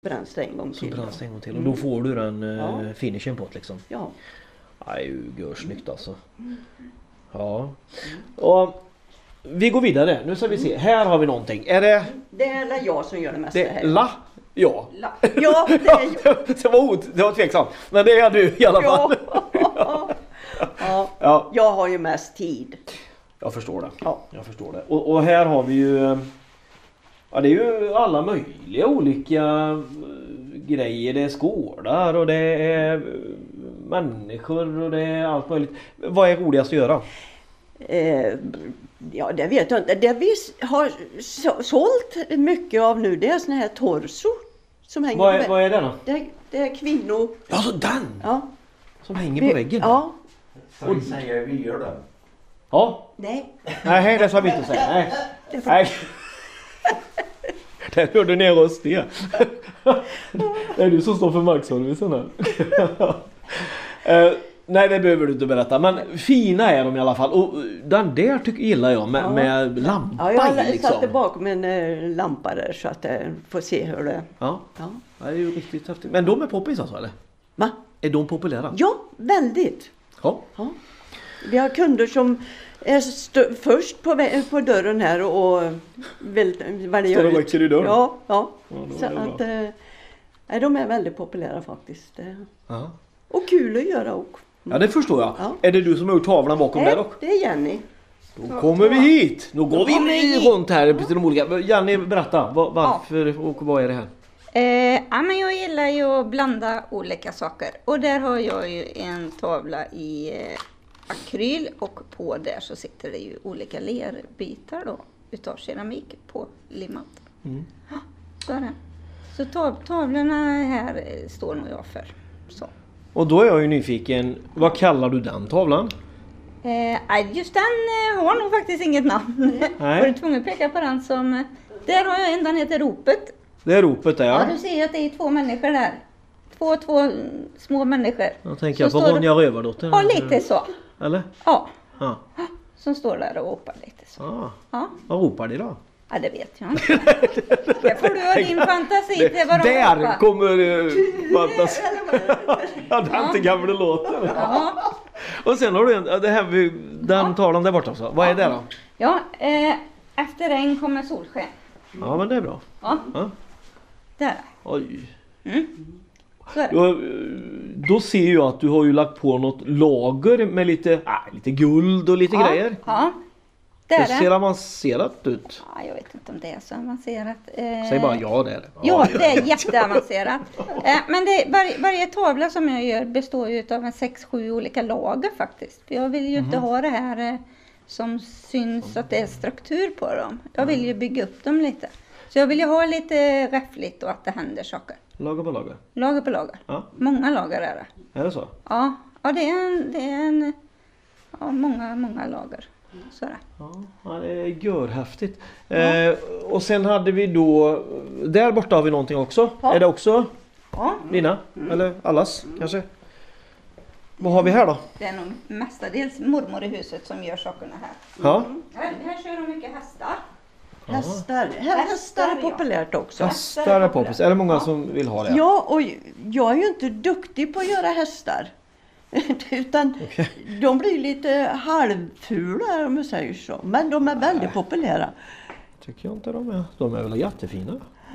bränns det en gång till. Så bränns det en gång till. Och då får du den finishen på det liksom. Ja. Det är ju görsnyggt alltså. Ja. Och vi går vidare. Nu ska vi se. Här har vi någonting. Är det... Det är jag som gör det mesta här. Ja. Ja, det är jag. Det var tveksamt. Men det är du i alla fall. Ja. Jag har ju mest tid. Jag förstår det. Ja. Jag förstår det. Och här har vi ju... Ja, det är ju alla möjliga olika grejer. Det är skålar och det är människor och det är allt möjligt. Vad är roligast att göra? Ja, det vet jag inte. Det vi har sålt mycket av nu, det är såna här torso som hänger på väggen. Vad är det då? Det är kvinnor. Ja, så den! Ja. Som hänger på väggen? Ja. Så vi säger vi gör det. Ja. Nej. Nej, det ska vi inte säga. Nej. Där hörde ni en röst det. Det är du som står för markservicen här. Nej, det behöver du inte berätta. Men fina är de i alla fall. Och den där gillar jag med lampa ja, jag liksom. satte bakom en lampa där så att jag får se hur det... Ja. Det är ju riktigt häftigt. Men de är poppis alltså, eller? Va? Är de populära? Ja, väldigt. Ja. Vi har kunder som är först på dörren här och väljer Står och räcker i dörren? Ja. Så att de är väldigt populära faktiskt. Ja. Och kul att göra också. Ja, det förstår jag. Ja. Är det du som har gjort tavlan bakom där också? Det är Jenny. Då kommer vi hit. Då går vi runt här till de olika. Jenny, berätta. Varför och vad är det här? Men jag gillar ju att blanda olika saker. Och där har jag ju en tavla i akryl. Och på där så sitter det ju olika lerbitar då. Utav keramik på limmat. Ja, så är det. Så tavlorna här står nog jag för. Så. Och då är jag ju nyfiken. Vad kallar du den tavlan? Just den har nog faktiskt inget namn. Nej. Var du tvungen att peka på den som... Där har jag en, den heter Ropet. Det är ropet där, Ja, du ser ju att det är 2 människor där. Två små människor. Jag tänker på Ronja Rövardotter. Ja, lite så. Eller? Ja. Ja. Som står där och ropar lite så. Ja. Vad ropar de då? Ja, det vet jag inte. Det får du ha din fantasi till vad de Där ropar. kommer fantasi. Ja, det är inte gamla låten. Ja. Och sen har du den tavlan där borta också. Vad är det då? Ja, efter regn kommer solsken. Ja, men det är bra. Ja. Där. Oj. Så är det. Då ser jag att du har ju lagt på något lager med lite guld och lite grejer. Ja, det Det är ser det. avancerat ut. Ja, jag vet inte om det är så avancerat. Säg bara ja, det är det. Ja, det är jätteavancerat. Men varje tavla som jag gör består ju av 6-7 olika lager faktiskt. För jag vill ju inte ha det här som syns att det är struktur på dem. Jag vill ju bygga upp dem lite. Så jag vill ju ha lite räffligt och att det händer saker. Lager på lager. Lager på lager. Ja. Många lager är det. Är det så? Ja, det är många lager. Så är det. Ja, det är görhäftigt. Och sen hade vi då... Där borta har vi någonting också. Ja. Är det också Ja. dina? Eller allas kanske? Vad har vi här då? Det är nog mestadels mormor i huset som gör sakerna här. Ja. Här kör de mycket hästar. Hästar är populärt också. Hästar är poppis. Är det många som vill ha det? Ja, och jag är ju inte duktig på att göra hästar. Utan de blir lite halvfula om jag säger så. Men de är väldigt populära. Tycker jag inte de är. De är väl jättefina.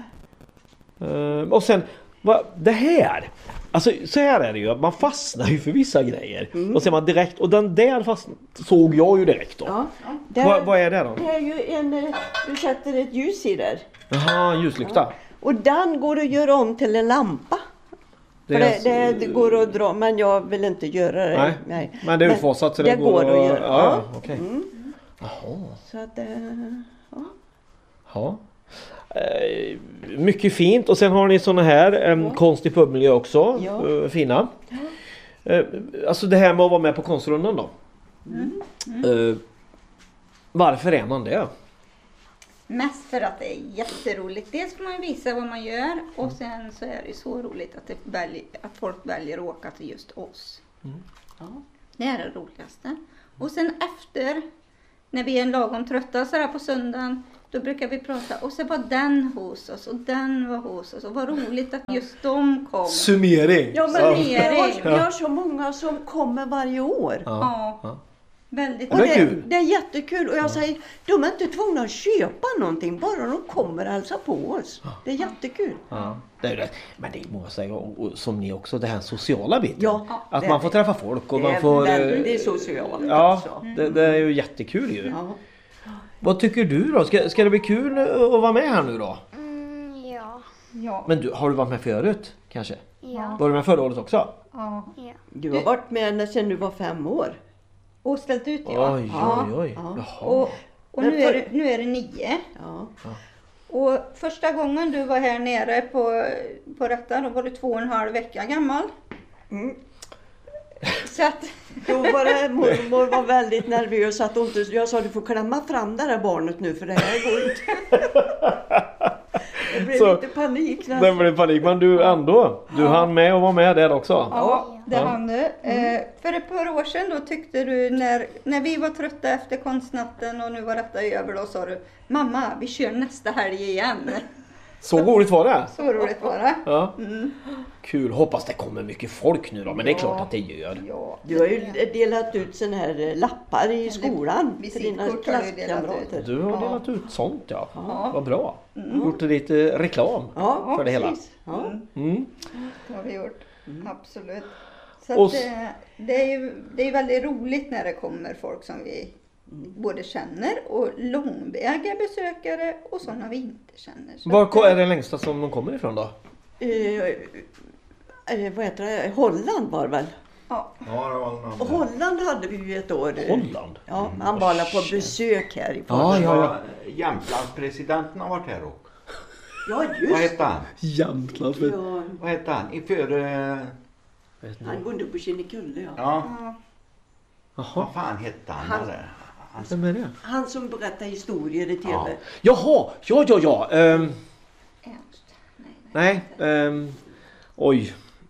Och sen, det här. Alltså så här är det ju. Man fastnar ju för vissa grejer. Och ser man direkt. Och den där såg jag ju direkt då. Ja, Vad är det då? det är ju du sätter ett ljus i där. Jaha, ljuslykta. Och den går att göra om till en lampa. Det går att dra, men jag vill inte göra det. Nej. Men det är utfasat så det går att göra. Ja, okej. Jaha. Så att Ja. Mycket fint. Och sen har ni såna här konst i pubmiljö också. Ja. Fina. Alltså det här med att vara med på konstrundan då. Varför är man det? Mest för att det är jätteroligt. Dels får man visa vad man gör. Och sen så är det så roligt att folk väljer att åka till just oss. Ja, det är det roligaste. Och sen efter, när vi är lagom trötta så här på söndagen, då brukar vi prata. Och så var den hos oss och den var hos oss. Och vad roligt att just de kom. Summering. Ja, men Summering. vi har så många som kommer varje år. Ja. Väldigt Och det är kul. Det är jättekul. Och jag säger, de är inte tvungna att köpa någonting. Bara de kommer och hälsar på oss. Det är jättekul. Ja, det är det. Men det måste jag säga, och som ni också, det här sociala biten. Ja, att det man är får det. träffa folk och Det man är får... väldigt socialt. Ja, alltså. det är ju jättekul ju. Ja. Vad tycker du då? Ska det bli kul att vara med här nu då? Ja. Ja. Men har du varit med förut kanske? Ja. Var du med förra året också? Ja. Ja. Du har varit med sedan du var 5 år. Och ställt ut Oj, oj, oj. Ja. Jaha. Och nu är det 9. Ja. Och första gången du var här nere på detta, då var du 2,5 vecka gammal. Så att, Då var det, mormor var väldigt nervös att hon inte, jag sa du får klämma fram det där barnet nu för det här går inte. Det blev Så- lite panik. Det blev panik, men du ändå. Du hann med och var med där också. ja, det Ja. hann du. För ett par år sedan då tyckte du, när vi var trötta efter konstnatten och nu var detta över, då sa du, mamma, vi kör nästa helg igen. Så roligt var det. Så roligt var det. Ja. Kul, hoppas det kommer mycket folk nu då, men det är klart att det gör. Ja, Du har ju delat ut såna här lappar i skolan till dina visitkort har du delat klasskamrater. Du har delat ut sånt ja. Ja. Vad bra. Gjort lite reklam Ja, för det hela. precis. Ja. Mm. det har vi gjort. Absolut. Så Och att det är ju väldigt roligt när det kommer folk som vi både känner och långväga besökare och sådana vi inte känner. Så att, Var är det längsta som de kommer ifrån då? Vad heter det? Holland var det väl? ja. Ja, det var någon Och Holland hade vi ju ett år. Holland? Ja, han var alla på besök här i Ja, Polen. ja. Jämtlandspresidenten har varit här också. Ja, Vad just hette han? Jämtland. ja. Vad hette han? I före... Han bodde på Kinnekulle, ja. Ja, Jaha, vad fan hette han där? vem är det? Han som berättar historier i tv. Ja. Jaha, ja. Ernst. Nej, oj.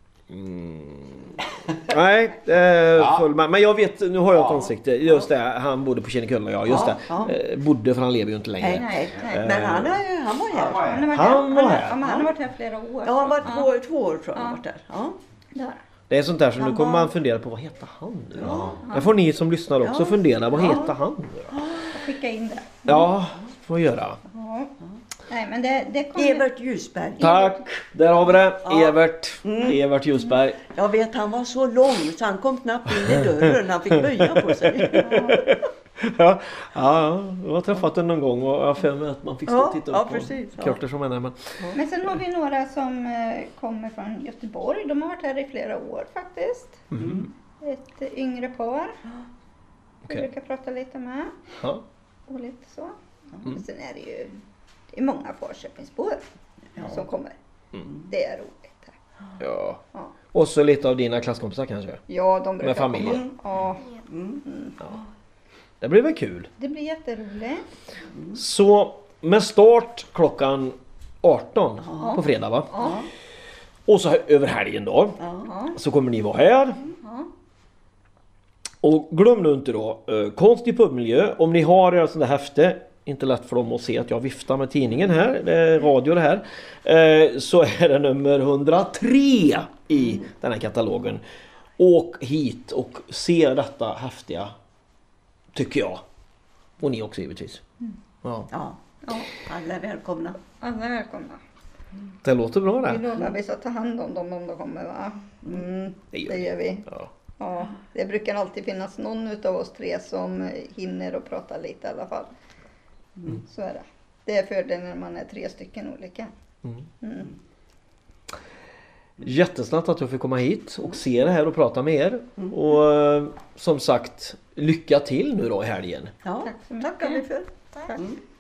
Nej, full med. Men jag vet, nu har jag ett ansikte. Just det, han bodde på Kinnekulle, ja just det. Ja. Bodde, för han lever ju inte längre. Nej. Men han var här. Han var här. Han var här. Ja, men han har varit här flera år. Ja, han var 2 år tror jag han varit där. Ja. Där. Det är sånt där som nu kommer man fundera på, vad heter han nu då? Det får ni som lyssnar också fundera, vad heter han nu då? Skicka in det. Ja, får göra. Ja. Nej, men det kommer... Evert Ljusberg. Tack, där har vi det. Ja. Evert Ljusberg. Jag vet, han var så lång så han kom knappt in i dörren. Han fick böja på sig. Ja, jag har träffat den någon gång och jag har för mig att man fick stå och titta ja, upp på precis, ja. kartor som henne. Men... Men sen har vi några som kommer från Göteborg. De har varit här i flera år faktiskt. Ett yngre par. Vi Okej. brukar prata lite med. Ja. Och lite så. Men sen är det är många Falköpingsbor som kommer. Det är roligt här. Ja. Ja. Och så lite av dina klasskompisar kanske. Ja, de brukar Med familjen. komma. Ja, Det blir väl kul. det blir jätteroligt. Så med start klockan 18 på fredag va? Ja. Och så över helgen då. Ja. Så kommer ni vara här. Ja. Och glöm nu inte då, konst i pubmiljö. Om ni har era sån där häfte, inte lätt för dem att se att jag viftar med tidningen här, det är radio det här. Så är det nummer 103 i den här katalogen. Åk hit och se detta häftiga, tycker jag. Och ni också givetvis. Ja. Ja, alla är välkomna. Alla är välkomna. Det låter bra Vi det. lovar vi ska ta hand om dem om de kommer va? Det gör Det vi. gör vi. Ja. Ja, det brukar alltid finnas någon utav oss tre som hinner och prata lite i alla fall. Så är det. Det är fördelen när man är 3 stycken olika. Jättesnabbt att jag fick komma hit och se det här och prata med er. Och som sagt, lycka till nu då i helgen. Ja, Tack så mycket. tackar vi för. Tack.